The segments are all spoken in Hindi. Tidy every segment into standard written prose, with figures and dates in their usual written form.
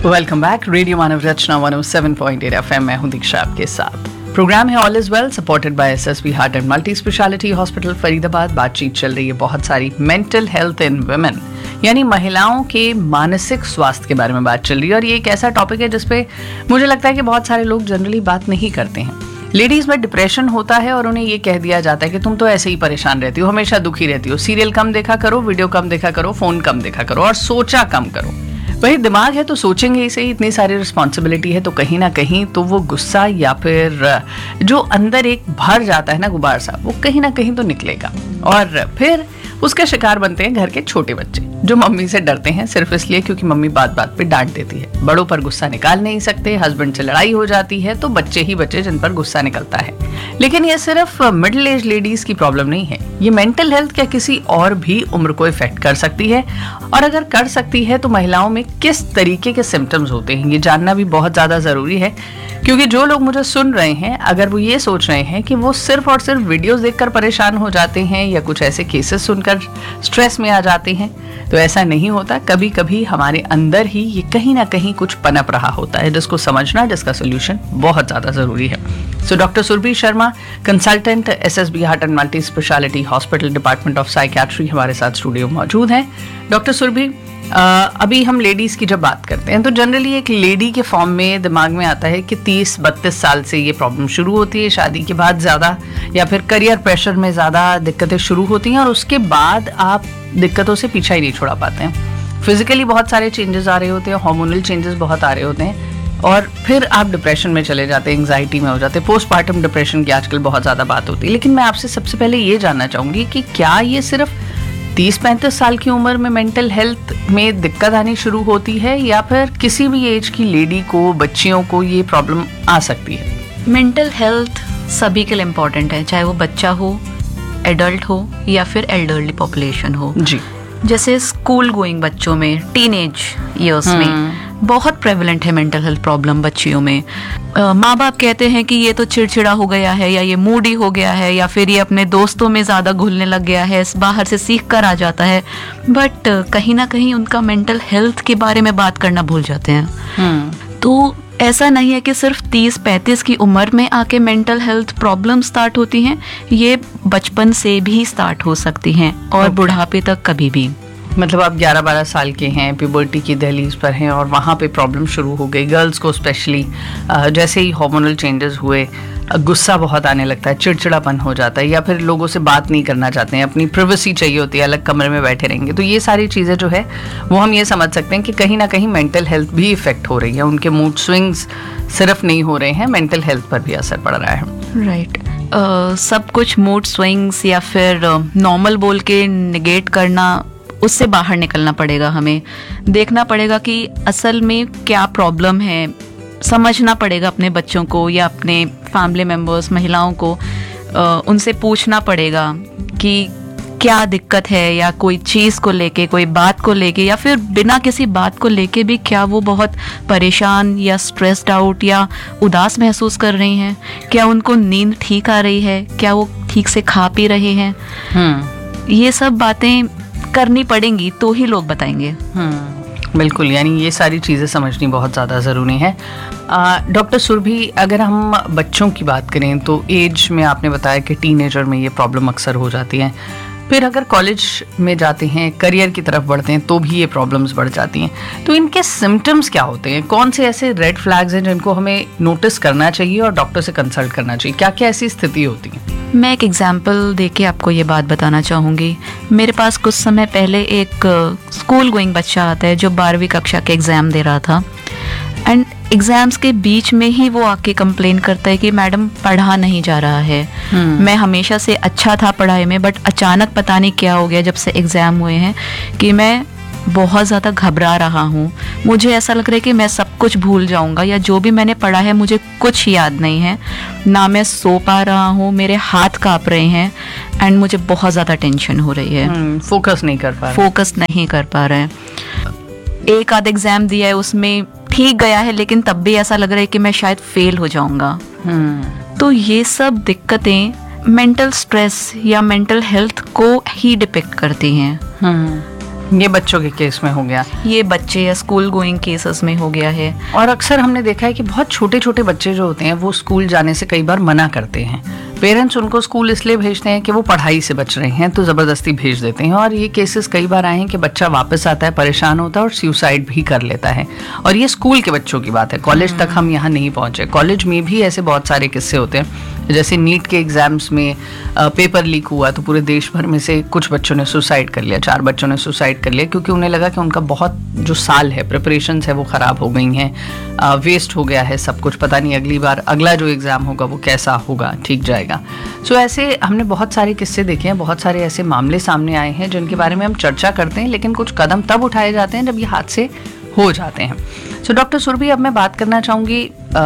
Welcome back. रेडियो मानव रचना 107.8 FM। मैं हूं दीक्षा आपके साथ। प्रोग्राम है all is well, supported by SSB heart and multi speciality hospital Faridabad. बातचीत चल रही है बहुत सारी मेंटल हेल्थ इन वुमेन, यानी महिलाओं के मानसिक स्वास्थ्य के बारे में बात चल रही है। और ये एक ऐसा टॉपिक है जिसपे मुझे लगता है कि बहुत सारे लोग जनरली बात नहीं करते हैं। लेडीज में डिप्रेशन होता है और उन्हें ये कह दिया जाता है कि तुम तो ऐसे ही परेशान रहती हो, हमेशा दुखी रहती हो, सीरियल कम देखा करो, वीडियो कम देखा करो, फोन कम देखा करो और सोचा कम करो। वही दिमाग है तो सोचेंगे इसे, इतनी सारी रिस्पॉन्सिबिलिटी है तो कहीं ना कहीं तो वो गुस्सा या फिर जो अंदर एक भर जाता है ना गुबार सा, वो कहीं ना कहीं तो निकलेगा। और फिर उसका शिकार बनते हैं घर के छोटे बच्चे, जो मम्मी से डरते हैं सिर्फ इसलिए क्योंकि मम्मी बात बात पे डांट देती है। बड़ों पर गुस्सा निकाल नहीं सकते, हस्बैंड से लड़ाई हो जाती है तो बच्चे ही बच्चे जिन पर गुस्सा निकलता है। लेकिन ये सिर्फ मिडिल एज लेडीज की प्रॉब्लम नहीं है, ये मेंटल हेल्थ क्या किसी और भी उम्र को इफेक्ट कर सकती है। और अगर कर सकती है तो महिलाओं में किस तरीके के सिम्टम्स होते हैं, ये जानना भी बहुत ज्यादा जरूरी है। क्योंकि जो लोग मुझे सुन रहे हैं, अगर वो ये सोच रहे हैं कि वो सिर्फ और सिर्फ वीडियोस देखकर परेशान हो जाते हैं या कुछ ऐसे केसेस सुनकर स्ट्रेस में आ जाते हैं, तो ऐसा नहीं होता। कभी कभी हमारे अंदर ही ये कहीं ना कहीं कुछ पनप रहा होता है, जिसको समझना, जिसका सोल्यूशन बहुत ज़्यादा ज़रूरी है। So doctor Surabhi Sharma, consultant SSB heart and multi speciality hospital, department of psychiatry, हमारे साथ स्टूडियो मौजूद हैं। डॉक्टर सुरभि, अभी हम लेडीज़ की जब बात करते हैं तो जनरली एक लेडी के फॉर्म में दिमाग में आता है कि 30-32 साल से ये प्रॉब्लम शुरू होती है, शादी के बाद ज़्यादा या फिर करियर प्रेशर में ज़्यादा दिक्कतें शुरू होती हैं और उसके बाद आप दिक्कतों से पीछा ही नहीं छुड़ा पाते हैं। फिजिकली बहुत सारे चेंजेस आ रहे होते हैं, हार्मोनल चेंजेस बहुत आ रहे होते हैं और फिर आप डिप्रेशन में चले जाते हैं, एंग्जाइटी में हो जाते हैं। पोस्टमार्टम डिप्रेशन की आजकल बहुत ज़्यादा बात होती है। लेकिन मैं आपसे सबसे पहले ये जानना चाहूँगी कि क्या ये सिर्फ 30-35 साल की उम्र में मेंटल हेल्थ में दिक्कत आनी शुरू होती है या फिर किसी भी एज की लेडी को, बच्चियों को ये प्रॉब्लम आ सकती है? मेंटल हेल्थ सभी के लिए इम्पोर्टेंट है, चाहे वो बच्चा हो, एडल्ट हो या फिर एल्डरली पॉपुलेशन हो जी। जैसे स्कूल गोइंग बच्चों में, टीनेज ईयर्स में बहुत प्रेवलेंट है मेंटल हेल्थ प्रॉब्लम बच्चियों में। माँ बाप कहते हैं कि ये तो चिड़चिड़ा हो गया है या ये मूडी हो गया है या फिर ये अपने दोस्तों में ज़्यादा घुलने लग गया है, बाहर से सीख कर आ जाता है, बट कहीं ना कहीं उनका मेंटल हेल्थ के बारे में बात करना भूल जाते हैं। तो ऐसा नहीं है कि सिर्फ 30-35 की उम्र में आके मेंटल हेल्थ प्रॉब्लम स्टार्ट होती हैं, ये बचपन से भी स्टार्ट हो सकती हैं और बुढ़ापे तक कभी भी। मतलब आप 11-12 साल के हैं, प्यूबर्टी की दहलीज पर हैं और वहाँ पे प्रॉब्लम शुरू हो गई। गर्ल्स को स्पेशली जैसे ही हार्मोनल चेंजेस हुए, गुस्सा बहुत आने लगता है, चिड़चिड़ापन हो जाता है या फिर लोगों से बात नहीं करना चाहते हैं, अपनी प्राइवेसी चाहिए होती है, अलग कमरे में बैठे रहेंगे। तो ये सारी चीज़ें जो है वो हम ये समझ सकते हैं कि कहीं ना कहीं मेंटल हेल्थ भी इफेक्ट हो रही है। उनके मूड स्विंग्स सिर्फ नहीं हो रहे हैं, मेंटल हेल्थ पर भी असर पड़ रहा है। राइट। सब कुछ मूड स्विंग्स या फिर नॉर्मल बोल के निगेट करना, उससे बाहर निकलना पड़ेगा। हमें देखना पड़ेगा कि असल में क्या प्रॉब्लम है, समझना पड़ेगा अपने बच्चों को या अपने फैमिली मेम्बर्स, महिलाओं को उनसे पूछना पड़ेगा कि क्या दिक्कत है, या कोई चीज़ को लेके, कोई बात को लेके या फिर बिना किसी बात को लेके भी क्या वो बहुत परेशान या स्ट्रेस्ड आउट या उदास महसूस कर रही हैं, क्या उनको नींद ठीक आ रही है, क्या वो ठीक से खा पी रहे हैं। ये सब बातें करनी पड़ेंगी तो ही लोग बताएंगे। बिल्कुल, यानी ये सारी चीज़ें समझनी बहुत ज़्यादा ज़रूरी है। डॉक्टर सुरभि, अगर हम बच्चों की बात करें तो एज में आपने बताया कि टीनेजर में ये प्रॉब्लम अक्सर हो जाती है। फिर अगर कॉलेज में जाते हैं, करियर की तरफ बढ़ते हैं तो भी ये प्रॉब्लम्स बढ़ जाती हैं। तो इनके सिम्टम्स क्या होते हैं? कौन से ऐसे रेड फ्लैग्स हैं जिनको हमें नोटिस करना चाहिए और डॉक्टर से कंसल्ट करना चाहिए? क्या क्या ऐसी स्थिति होती है? मैं एक एग्जाम्पल देके आपको ये बात बताना चाहूँगी। मेरे पास कुछ समय पहले एक स्कूल गोइंग बच्चा आता है जो 12वीं कक्षा के एग्ज़ाम दे रहा था एंड एग्ज़ाम्स के बीच में ही वो आके कंप्लेन करता है कि मैडम पढ़ा नहीं जा रहा है। मैं हमेशा से अच्छा था पढ़ाई में, बट अचानक पता नहीं क्या हो गया जब से एग्ज़ाम हुए हैं कि मैं बहुत ज़्यादा घबरा रहा हूँ। मुझे ऐसा लग रहा है कि मैं सब कुछ भूल जाऊँगा या जो भी मैंने पढ़ा है मुझे कुछ याद नहीं है, ना मैं सो पा रहा हूँ, मेरे हाथ काँप रहे हैं एंड मुझे बहुत ज़्यादा टेंशन हो रही है। फोकस नहीं कर पा रहे हैं। एक आध एग्ज़ाम दिया है, उसमें ठीक गया है लेकिन तब भी ऐसा लग रहा है कि मैं शायद फेल हो जाऊँगा। तो ये सब दिक्कतें मेंटल स्ट्रेस या मेंटल हेल्थ को ही डिपिक्ट करती हैं। ये बच्चों के केस में हो गया, ये बच्चे या स्कूल गोइंग केसेस में हो गया है। और अक्सर हमने देखा है कि बहुत छोटे छोटे बच्चे जो होते हैं वो स्कूल जाने से कई बार मना करते हैं। पेरेंट्स उनको स्कूल इसलिए भेजते हैं कि वो पढ़ाई से बच रहे हैं, तो ज़बरदस्ती भेज देते हैं। और ये केसेस कई बार आए हैं कि बच्चा वापस आता है, परेशान होता है और सुसाइड भी कर लेता है। और ये स्कूल के बच्चों की बात है, कॉलेज तक हम यहाँ नहीं पहुँचे। कॉलेज में भी ऐसे बहुत सारे किस्से होते हैं, जैसे नीट के एग्जाम्स में पेपर लीक हुआ तो पूरे देश भर में से कुछ बच्चों ने सुसाइड कर लिया, 4 बच्चों ने सुसाइड कर लिया, क्योंकि उन्हें लगा कि उनका बहुत जो साल है, प्रिपरेशंस है, वो ख़राब हो गई हैं, वेस्ट हो गया है सब कुछ, पता नहीं अगली बार अगला जो एग्ज़ाम होगा वो कैसा होगा, ठीक जाएगा। सो ऐसे हमने बहुत सारे किस्से देखे हैं, बहुत सारे ऐसे मामले सामने आए हैं जिनके बारे में हम चर्चा करते हैं, लेकिन कुछ कदम तब उठाए जाते हैं जब ये हादसे हो जाते हैं। सो डॉक्टर सुरभि, अब मैं बात करना चाहूँगी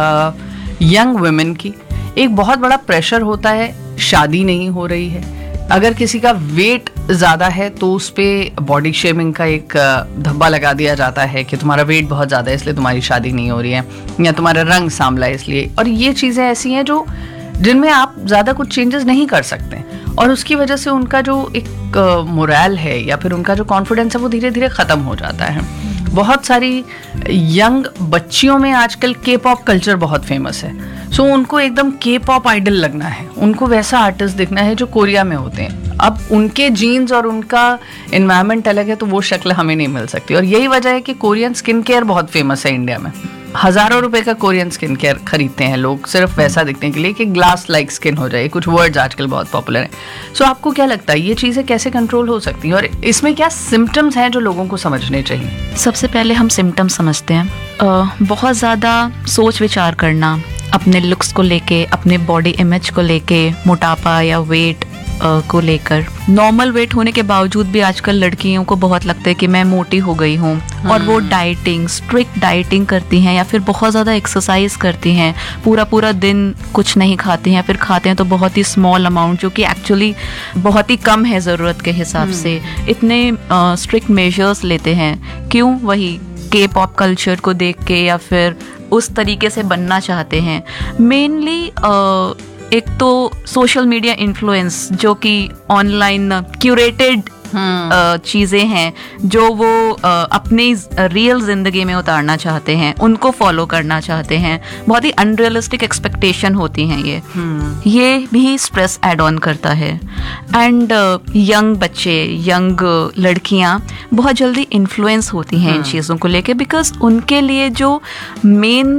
यंग वुमेन की। एक बहुत बड़ा प्रेशर होता है, शादी नहीं हो रही है, अगर किसी का वेट ज़्यादा है तो उस पर बॉडी शेमिंग का एक धब्बा लगा दिया जाता है कि तुम्हारा वेट बहुत ज़्यादा है इसलिए तुम्हारी शादी नहीं हो रही है, या तुम्हारा रंग सांवला है इसलिए। और ये चीज़ें ऐसी हैं जो जिनमें आप ज़्यादा कुछ चेंजेस नहीं कर सकते, और उसकी वजह से उनका जो एक मोरल है या फिर उनका जो कॉन्फिडेंस है वो धीरे धीरे ख़त्म हो जाता है। बहुत सारी यंग बच्चियों में आजकल के पॉप कल्चर बहुत फेमस है। सो उनको एकदम के पॉप आइडल लगना है, उनको वैसा आर्टिस्ट दिखना है जो कोरिया में होते हैं। अब उनके जीन्स और उनका एनवायरनमेंट अलग है, तो वो शक्ल हमें नहीं मिल सकती। और यही वजह है कि कोरियन स्किन केयर बहुत फेमस है इंडिया में। हज़ारों रुपए का कोरियन स्किन केयर खरीदते हैं लोग सिर्फ वैसा दिखने के लिए कि ग्लास लाइक स्किन हो जाए। कुछ वर्ड्स आजकल बहुत पॉपुलर हैं। सो आपको क्या लगता है ये चीज़ें कैसे कंट्रोल हो सकती हैं, और इसमें क्या सिम्टम्स हैं जो लोगों को समझने चाहिए? सबसे पहले हम सिम्टम्स समझते हैं। बहुत ज़्यादा सोच विचार करना अपने लुक्स को लेके, अपने बॉडी इमेज को लेके, मोटापा या वेट को लेकर। नॉर्मल वेट होने के बावजूद भी आजकल लड़कियों को बहुत लगता है कि मैं मोटी हो गई हूँ, और वो डाइटिंग, स्ट्रिक्ट डाइटिंग करती हैं या फिर बहुत ज़्यादा एक्सरसाइज करती हैं, पूरा पूरा दिन कुछ नहीं खाती हैं, फिर खाते हैं तो बहुत ही स्मॉल अमाउंट, जो कि एक्चुअली बहुत ही कम है ज़रूरत के हिसाब से। इतने स्ट्रिक्ट मेजर्स लेते हैं, क्यों? वही के पॉप कल्चर को देख के या फिर उस तरीके से बनना चाहते हैं। मेनली एक तो सोशल मीडिया इन्फ्लुएंस, जो कि ऑनलाइन क्यूरेटेड चीज़ें हैं जो वो अपनी रियल जिंदगी में उतारना चाहते हैं, उनको फॉलो करना चाहते हैं। बहुत ही अनरियलिस्टिक एक्सपेक्टेशन होती हैं ये भी स्ट्रेस ऐड ऑन करता है। एंड यंग बच्चे, यंग लड़कियां बहुत जल्दी इन्फ्लुएंस होती हैं इन चीज़ों को लेके, बिकॉज उनके लिए जो मेन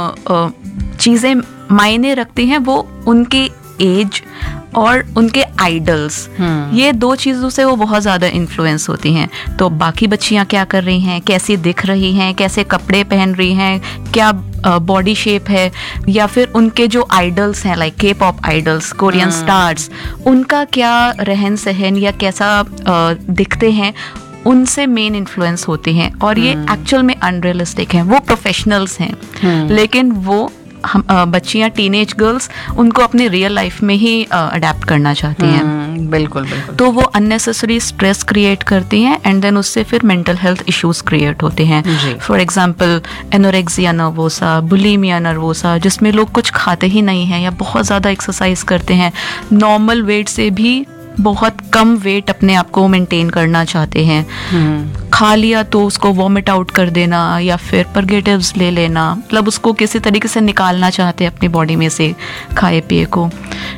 चीज़ें मायने रखती हैं वो उनकी एज और उनके आइडल्स। ये 2 चीज़ों से वो बहुत ज़्यादा इन्फ्लुएंस होती हैं। तो बाकी बच्चियाँ क्या कर रही हैं, कैसी दिख रही हैं, कैसे कपड़े पहन रही हैं, क्या बॉडी शेप है, या फिर उनके जो आइडल्स हैं लाइक के पॉप आइडल्स, कोरियन स्टार्स, उनका क्या रहन सहन या कैसा दिखते हैं, उनसे मेन इन्फ्लुएंस होती हैं। और ये एक्चुअल में अनरियलिस्टिक हैं। वो प्रोफेशनल्स हैं, लेकिन वो हम बच्चियां, टीनेज गर्ल्स, उनको अपने रियल लाइफ में ही अडेप्ट करना चाहती हैं। बिल्कुल बिल्कुल। तो वो अननेसेसरी स्ट्रेस क्रिएट करती हैं, एंड देन उससे फिर मेंटल हेल्थ इश्यूज क्रिएट होते हैं। For example anorexia nervosa, bulimia nervosa, जिसमें लोग कुछ खाते ही नहीं हैं या बहुत ज़्यादा एक्सरसाइज करते हैं, नॉर्मल वेट से भी बहुत कम वेट अपने आप को मेंटेन करना चाहते हैं। खा लिया तो उसको वॉमिट आउट कर देना या फिर पर्गेटिव्स ले लेना, मतलब उसको किसी तरीके से निकालना चाहते हैं अपनी बॉडी में से खाए पिए को।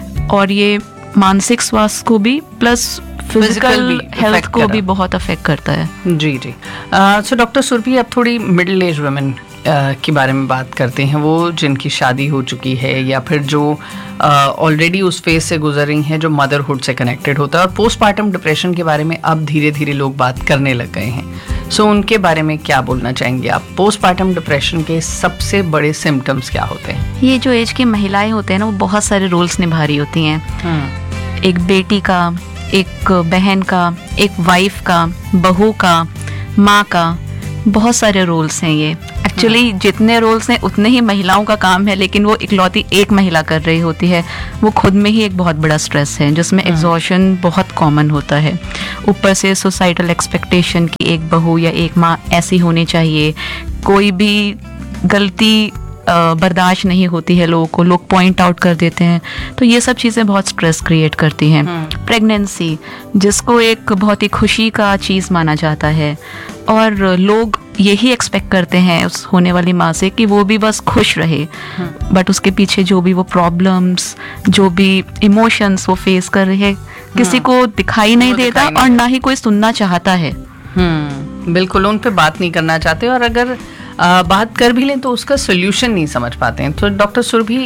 और ये मानसिक स्वास्थ्य को भी प्लस फिजिकल हेल्थ को भी बहुत अफेक्ट करता है। जी जी। सो डॉक्टर सुरभि, अब थोड़ी मिडिल एज वुमेन के बारे में बात करते हैं, वो जिनकी शादी हो चुकी है या फिर जो ऑलरेडी उस फेज से गुजर रही हैं जो मदरहुड से कनेक्टेड होता है। और पोस्टपार्टम डिप्रेशन के बारे में अब धीरे धीरे लोग बात करने लग गए हैं। सो उनके बारे में क्या बोलना चाहेंगे आप? पोस्टपार्टम डिप्रेशन के सबसे बड़े सिम्टम्स क्या होते हैं? ये जो एज की महिलाएं होते हैं ना, वो बहुत सारे रोल्स निभा रही होती हैं। एक बेटी का, एक बहन का, एक वाइफ का, बहू का, माँ का, बहुत सारे रोल्स हैं ये। एक्चुअली जितने रोल्स हैं उतने ही महिलाओं का काम है, लेकिन वो इकलौती एक महिला कर रही होती है। वो खुद में ही एक बहुत बड़ा स्ट्रेस है, जिसमें एग्जॉशन बहुत कॉमन होता है। ऊपर से सोसाइटल एक्सपेक्टेशन की एक बहू या एक माँ ऐसी होनी चाहिए, कोई भी गलती बर्दाश्त नहीं होती है लोगों को, लोग पॉइंट आउट कर देते हैं, तो ये सब चीज़ें बहुत स्ट्रेस क्रिएट करती हैं। प्रेगनेंसी, जिसको एक बहुत ही खुशी का चीज़ माना जाता है, और लोग यही एक्सपेक्ट करते हैं उस होने वाली माँ से कि वो भी बस खुश रहे, बट उसके पीछे जो भी वो प्रॉब्लम्स, जो भी इमोशंस वो फेस कर रहे हैं, किसी को दिखाई नहीं देता और ना ही कोई सुनना चाहता है। बिल्कुल, उन पे बात नहीं करना चाहते, और अगर बात कर भी लें तो उसका सोल्यूशन नहीं समझ पाते हैं। तो डॉक्टर सुरभि,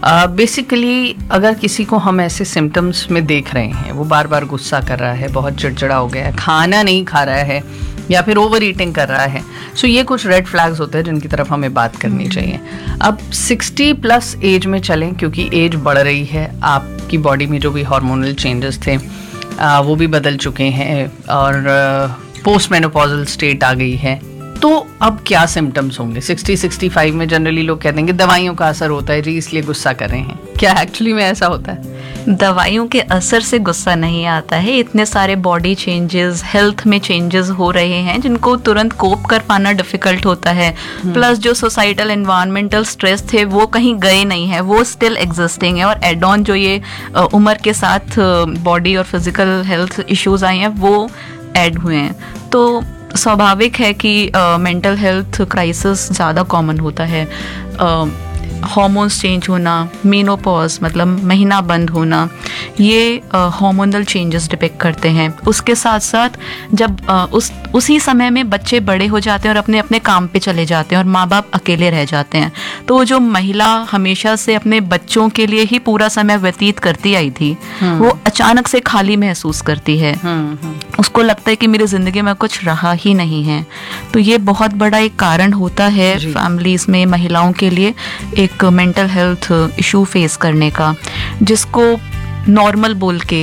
बेसिकली अगर किसी को हम ऐसे सिम्टम्स में देख रहे हैं, वो बार बार गुस्सा कर रहा है, बहुत चिड़चिड़ा हो गया है, खाना नहीं खा रहा है, या फिर ओवर ईटिंग कर रहा है, सो ये कुछ रेड फ्लैग्स होते हैं जिनकी तरफ हमें बात करनी चाहिए। अब 60+ एज में चलें, क्योंकि एज बढ़ रही है, आपकी बॉडी में जो भी हार्मोनल चेंजेस थे वो भी बदल चुके हैं, और पोस्ट मेनोपॉजल स्टेट आ गई है, तो अब क्या सिम्टम्स होंगे? 60-65 में जनरली लोग कहते हैं कि दवाइयों का असर होता है जी, इसलिए गुस्सा कर रहे हैं। क्या एक्चुअली में ऐसा होता है? दवाइयों के असर से गुस्सा नहीं आता है, इतने सारे बॉडी चेंजेस, हेल्थ में चेंजेस हो रहे हैं जिनको तुरंत कोप कर पाना डिफिकल्ट होता है। प्लस जो सोसाइटल एनवायरमेंटल स्ट्रेस थे वो कहीं गए नहीं है, वो स्टिल एग्जिस्टिंग है, और एड ऑन जो ये उम्र के साथ बॉडी और फिजिकल हेल्थ इश्यूज आए हैं वो ऐड हुए हैं। तो स्वाभाविक है कि मेंटल हेल्थ क्राइसिस ज़्यादा कॉमन होता है। हार्मोन्स चेंज होना, मेनोपॉज मतलब महीना बंद होना, ये हार्मोनल चेंजेस डिपेक्ट करते हैं। उसके साथ साथ जब उसी समय में बच्चे बड़े हो जाते हैं और अपने अपने काम पे चले जाते हैं और माँ बाप अकेले रह जाते हैं, तो जो महिला हमेशा से अपने बच्चों के लिए ही पूरा समय व्यतीत करती आई थी, वो अचानक से खाली महसूस करती है। उसको लगता है कि मेरी जिंदगी में कुछ रहा ही नहीं है। तो ये बहुत बड़ा एक कारण होता है फैमिलीज में महिलाओं के लिए एक मेंटल हेल्थ इशू फेस करने का, जिसको नॉर्मल बोल के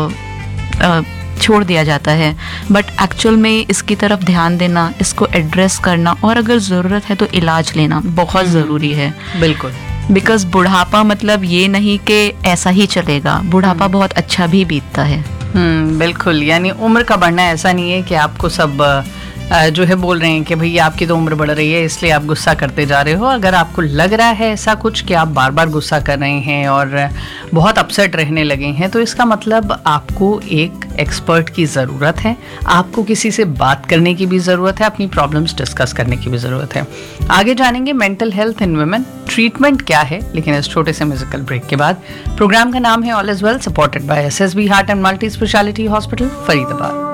छोड़ दिया जाता है, बट एक्चुअल में इसकी तरफ ध्यान देना, इसको एड्रेस करना, और अगर ज़रूरत है तो इलाज लेना बहुत ज़रूरी है। बिल्कुल, बिकॉज बुढ़ापा मतलब ये नहीं कि ऐसा ही चलेगा, बुढ़ापा बहुत अच्छा भी बीतता है। बिल्कुल, यानी उम्र का बढ़ना ऐसा नहीं है कि आपको सब जो है बोल रहे हैं कि भैया आपकी तो उम्र बढ़ रही है इसलिए आप गुस्सा करते जा रहे हो। अगर आपको लग रहा है ऐसा कुछ कि आप बार बार गुस्सा कर रहे हैं और बहुत अपसेट रहने लगे हैं, तो इसका मतलब आपको एक एक्सपर्ट की ज़रूरत है, आपको किसी से बात करने की भी ज़रूरत है, अपनी प्रॉब्लम्स डिस्कस करने की भी ज़रूरत है। आगे जानेंगे मेंटल हेल्थ इन वुमेन, ट्रीटमेंट क्या है, लेकिन इस छोटे से म्यूजिकल ब्रेक के बाद। प्रोग्राम का नाम है all is well, supported by SSB heart and multi speciality hospital Faridabad.